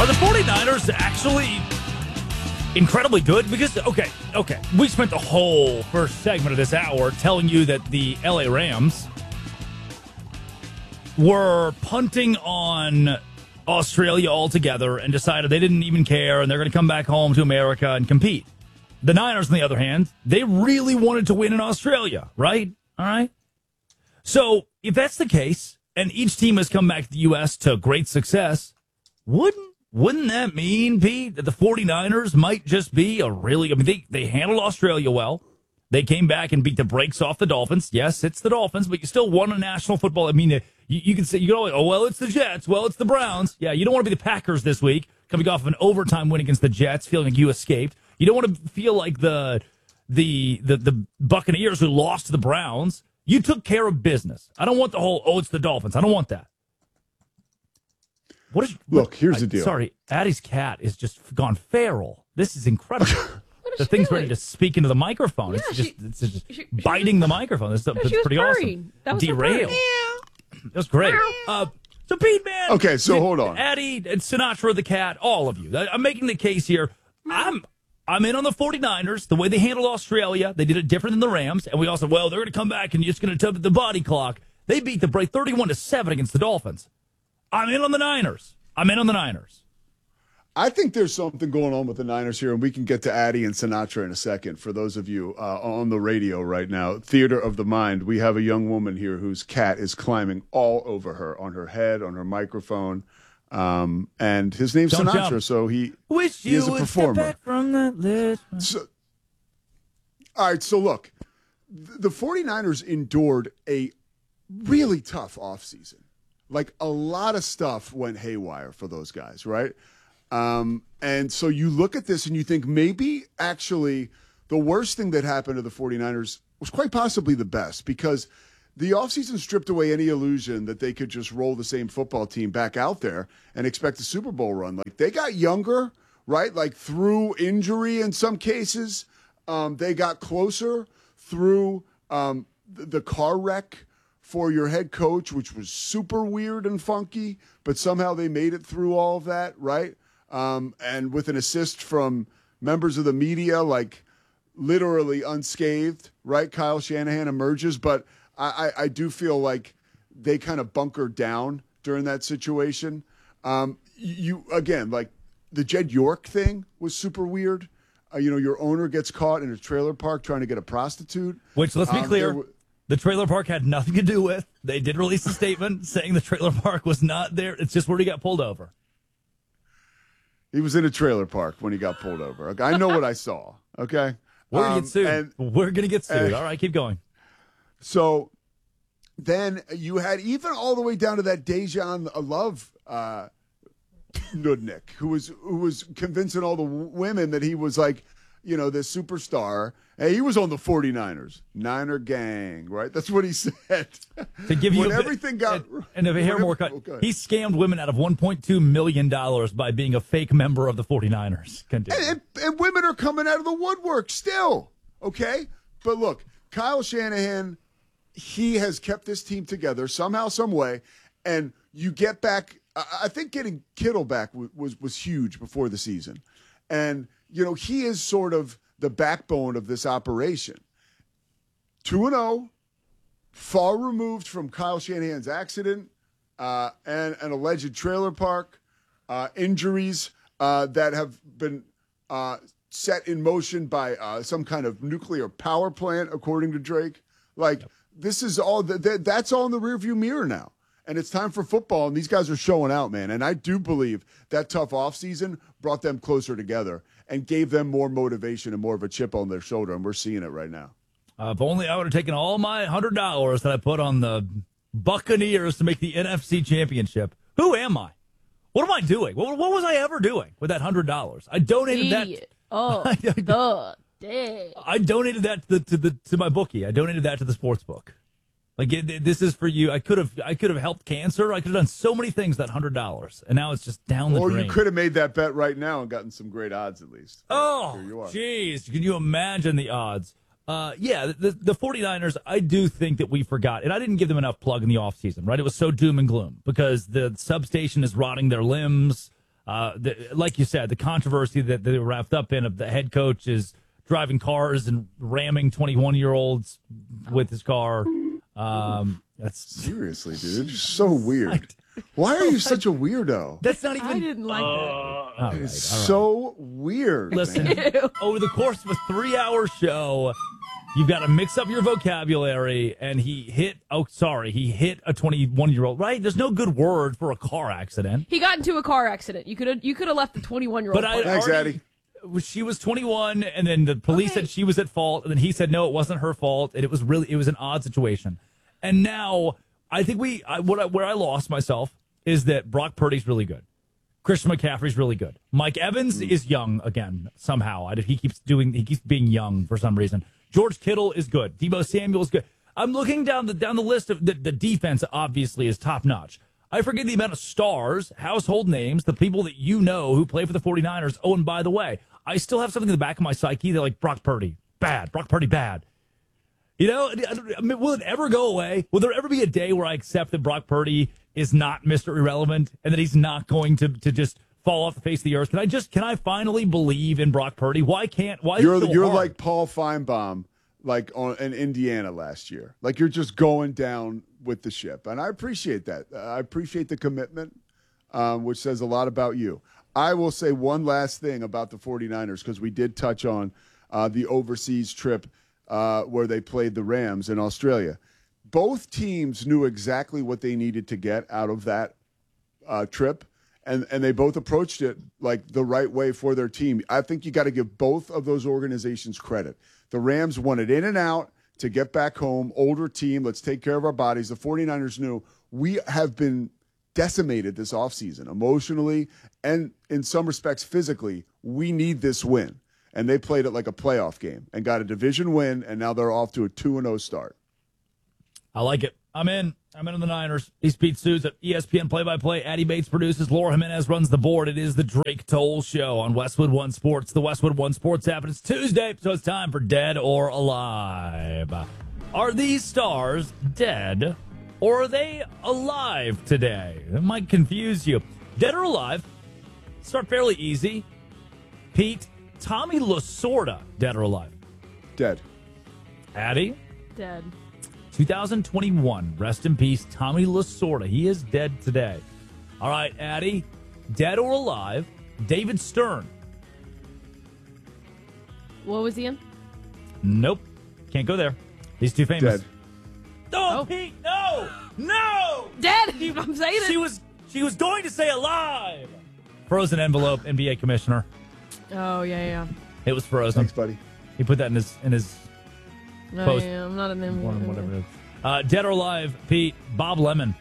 Are the 49ers actually incredibly good? Because, okay, we spent the whole first segment of this hour telling you that the LA Rams were punting on Australia altogether and decided they didn't even care and they're going to come back home to America and compete. The Niners, on the other hand, they really wanted to win in Australia, right? All right. So if that's the case, and each team has come back to the U.S. to great success, wouldn't that mean, Pete, that the 49ers might just be they handled Australia well. They came back and beat the brakes off the Dolphins. Yes, it's the Dolphins, but you still won a national football. I mean, you can say, you can always, it's the Jets. Well, it's the Browns. Yeah, you don't want to be the Packers this week, coming off of an overtime win against the Jets, feeling like you escaped. You don't want to feel like the Buccaneers who lost to the Browns. You took care of business. I don't want the whole, it's the Dolphins. I don't want that. Here's the deal. Sorry, Addie's cat is just gone feral. This is incredible. The thing's ready to speak into the microphone. Yeah, it's just biting the microphone. That's pretty awesome. That was derailed. That was great. So, Pete, man. Okay, so hold on. Addie and Sinatra the cat, all of you. I'm making the case here. I'm in on the 49ers. The way they handled Australia, they did it different than the Rams. And we also, they're going to come back and you're just going to tub the body clock. They beat the break 31-7 against the Dolphins. I'm in on the Niners. I think there's something going on with the Niners here, and we can get to Addie and Sinatra in a second. For those of you on the radio right now, Theater of the Mind, we have a young woman here whose cat is climbing all over her, on her head, on her microphone. And his name's Don't Sinatra, jump. so he is a performer. Back from that list. All right, so look, the 49ers endured a really tough offseason. Like, a lot of stuff went haywire for those guys, right? And so you look at this and you think maybe actually the worst thing that happened to the 49ers was quite possibly the best, because the offseason stripped away any illusion that they could just roll the same football team back out there and expect a Super Bowl run. Like, they got younger, right? Like, through injury in some cases. They got closer through the car wreck for your head coach, which was super weird and funky, but somehow they made it through all of that, right? And with an assist from members of the media, like literally unscathed, right? Kyle Shanahan emerges, but I do feel like they kind of bunkered down during that situation. Again, like the Jed York thing was super weird. Your owner gets caught in a trailer park trying to get a prostitute. Which, let's be clear, the trailer park had nothing to do with. They did release a statement saying the trailer park was not there. It's just where he got pulled over. He was in a trailer park when he got pulled over. Okay? I know what I saw. Okay, we're gonna get sued. We're gonna get sued. All right, keep going. So then you had even all the way down to that Dejan Love Nudnik, who was convincing all the women that he was like, this superstar. Hey, he was on the 49ers. Niner gang, right? That's what he said. To give you everything got... And if a hair more cut, he scammed women out of $1.2 million by being a fake member of the 49ers. And women are coming out of the woodwork still, okay? But look, Kyle Shanahan, he has kept this team together somehow, some way, and you get back... I think getting Kittle back was huge before the season. And, he is sort of the backbone of this operation. 2-0, far removed from Kyle Shanahan's accident and an alleged trailer park, injuries that have been set in motion by some kind of nuclear power plant, according to Drake. This is all that's all in the rearview mirror now. And it's time for football, and these guys are showing out, man. And I do believe that tough offseason brought them closer together and gave them more motivation and more of a chip on their shoulder, and we're seeing it right now. If only I would have taken all my $100 that I put on the Buccaneers to make the NFC Championship. Who am I? What am I doing? What was I ever doing with that $100? I donated that. I donated that to my bookie. I donated that to the sports book. This is for you. I could have helped cancer. I could have done so many things that $100, and now it's just down the drain. Or you could have made that bet right now and gotten some great odds at least. Oh, jeez. Can you imagine the odds? The 49ers, I do think that we forgot, and I didn't give them enough plug in the offseason, right? It was so doom and gloom because the substation is rotting their limbs. Like you said, the controversy that they were wrapped up in of the head coach is driving cars and ramming 21-year-olds with his car. That's seriously, dude. You're so weird. Why are you such a weirdo? That's not even. I didn't like that. It's so weird. Listen, man. over the course of a 3-hour show, you've got to mix up your vocabulary. And he hit a 21-year-old. Right? There's no good word for a car accident. He got into a car accident. You could have left the 21-year-old. Thanks, Addie. She was 21, and then the police said she was at fault, and then he said no, it wasn't her fault, and it was an odd situation. And now I think where I lost myself is that Brock Purdy's really good, Christian McCaffrey's really good, Mike Evans is young again somehow. He keeps being young for some reason. George Kittle is good. Deebo Samuel is good. I'm looking down the list of the defense. Obviously, is top notch. I forget the amount of stars, household names, the people that you know who play for the 49ers. Oh, and by the way, I still have something in the back of my psyche that, like, Brock Purdy, bad. Brock Purdy, bad. You know, I mean, will it ever go away? Will there ever be a day where I accept that Brock Purdy is not Mr. Irrelevant and that he's not going to just fall off the face of the earth? Can I finally believe in Brock Purdy? Why is it so You're hard? like Paul Feinbaum, like in Indiana last year. Like, you're just going down with the ship. And I appreciate that. I appreciate the commitment, which says a lot about you. I will say one last thing about the 49ers, because we did touch on the overseas trip where they played the Rams in Australia. Both teams knew exactly what they needed to get out of that trip, and they both approached it like the right way for their team. I think you got to give both of those organizations credit. The Rams wanted in and out to get back home, older team, let's take care of our bodies. The 49ers knew we have been decimated this offseason emotionally and in some respects physically. We need this win. And they played it like a playoff game and got a division win, and now they're off to a 2-0 start. I like it. I'm in on the Niners. He's Pete Souza at ESPN play-by-play. Addie Bates produces. Laura Jimenez runs the board. It is the Drake Toll Show on Westwood One Sports, the Westwood One Sports app. And it's Tuesday, so it's time for Dead or Alive. Are these stars dead, or are they alive today? That might confuse you. Dead or alive? Start fairly easy. Pete, Tommy Lasorda, dead or alive? Dead. Addie? Dead. 2021. Rest in peace, Tommy Lasorda. He is dead today. All right, Addie, dead or alive? David Stern. What was he in? Nope. Can't go there. He's too famous. Dead. Oh, Pete, no! No! Dead! I'm saying it. She was going to say alive. Frozen envelope, NBA commissioner. Oh, yeah. It was frozen. Thanks, buddy. He put that in his No, post. yeah, I'm not in them. Whatever it is. Dead or alive, Pete, Bob Lemon.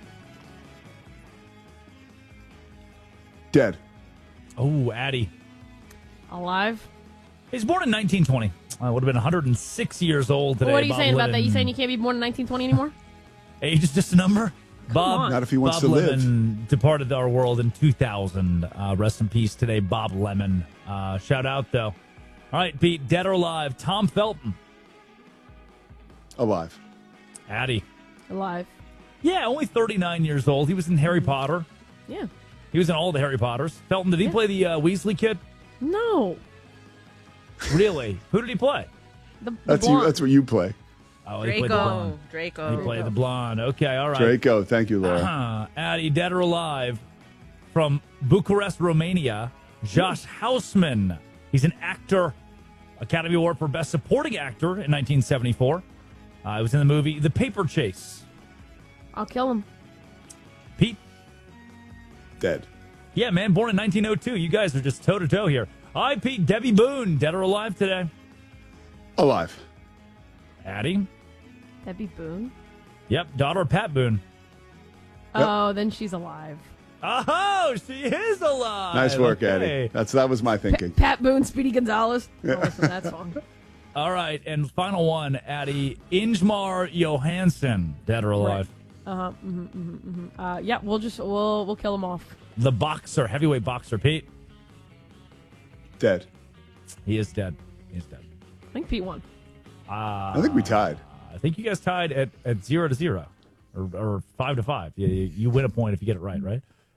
Dead. Oh, Addie. Alive? He's born in 1920. Would have been 106 years old today. Well, what are you Bob saying about Lemon. that? You saying you can't be born in 1920 anymore? Age is just a number. Bob, on. Not if he wants Bob to live. Lemon departed our world in 2000. Rest in peace today, Bob Lemon. Shout out, though. All right, Pete, dead or alive, Tom Felton. Alive. Addie. Alive. Yeah, only 39 years old. He was in Harry Potter. Yeah. He was in all the Harry Potters. Felton, did he play the Weasley kid? No. Really? Who did he play? The That's blonde. you. That's what you play. Oh, he played the blonde. Draco. He played the blonde. Okay, all right. Draco. Thank you, Laura. Addie, dead or alive, from Bucharest, Romania, Josh Houseman. He's an actor. Academy Award for Best Supporting Actor in 1974. He was in the movie The Paper Chase. I'll kill him. Pete? Dead. Yeah, man, born in 1902. You guys are just toe-to-toe here. Hi, Pete. Debbie Boone, dead or alive today? Alive. Addie? Debbie Boone. Yep, daughter of Pat Boone. Yep. Oh, then she's alive. Oh, she is alive. Nice work, Okay. Addie. That was my thinking. Pat Boone, Speedy Gonzalez. Oh, listen to that song. All right, and final one, Addie. Ingmar Johansson, dead or alive? Yeah, we'll kill him off. The boxer, heavyweight boxer, Pete. Dead. He is dead. He's dead. I think Pete won. I think we tied. I think you guys tied at 0-0 or 5-5. You win a point if you get it right? Wow.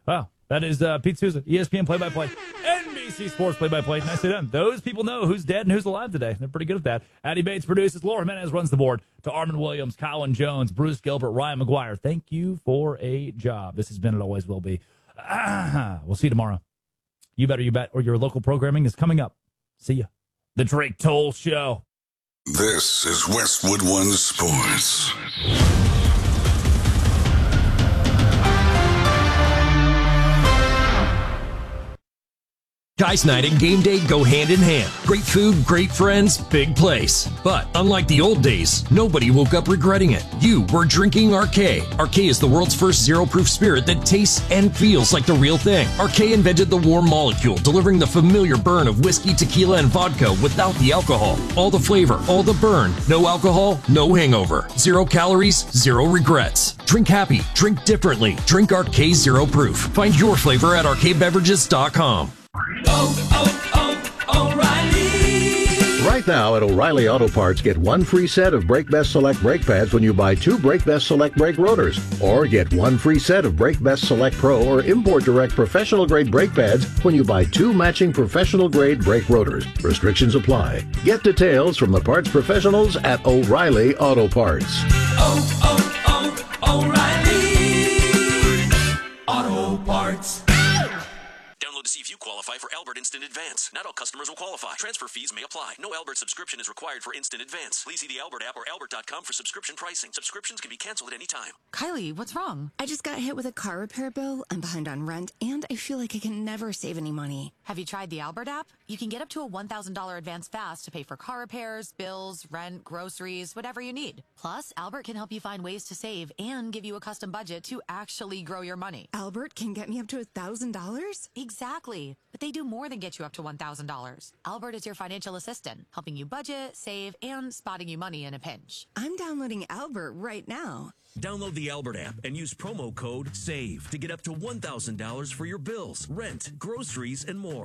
That is Pete Souza, ESPN play-by-play, NBC Sports play-by-play. Nicely done. Those people know who's dead and who's alive today. They're pretty good at that. Addy Bates produces. Laura Jimenez runs the board. To Armin Williams, Colin Jones, Bruce Gilbert, Ryan McGuire, thank you for a job. This has been and always will be. We'll see you tomorrow. You better, you bet, or your local programming is coming up. See ya. The Drake Toll Show. This is Westwood One Sports. Guys night and game day go hand in hand. Great food, great friends, big place. But unlike the old days, nobody woke up regretting it. You were drinking Arcade. Arcade is the world's first zero-proof spirit that tastes and feels like the real thing. Arcade invented the warm molecule, delivering the familiar burn of whiskey, tequila, and vodka without the alcohol. All the flavor, all the burn, no alcohol, no hangover. 0 calories, 0 regrets. Drink happy, drink differently. Drink Arcade Zero Proof. Find your flavor at arcadebeverages.com. O'Reilly. Right now at O'Reilly Auto Parts, get one free set of Brake Best Select brake pads when you buy 2 Brake Best Select brake rotors. Or get one free set of Brake Best Select Pro or Import Direct professional grade brake pads when you buy 2 matching professional grade brake rotors. Restrictions apply. Get details from the parts professionals at O'Reilly Auto Parts. O'Reilly Auto Parts. Download to see if you qualify for Albert Instant Advance. Not all customers will qualify. Transfer fees may apply. No Albert subscription is required for Instant Advance. Please see the Albert app or albert.com for subscription pricing. Subscriptions can be canceled at any time. Kylie, what's wrong? I just got hit with a car repair bill. I'm behind on rent, and I feel like I can never save any money. Have you tried the Albert app? You can get up to a $1,000 advance fast to pay for car repairs, bills, rent, groceries, whatever you need. Plus, Albert can help you find ways to save and give you a custom budget to actually grow your money. Albert can get me up to $1,000? Exactly. But they do more than get you up to $1,000. Albert is your financial assistant, helping you budget, save, and spotting you money in a pinch. I'm downloading Albert right now. Download the Albert app and use promo code SAVE to get up to $1,000 for your bills, rent, groceries, and more.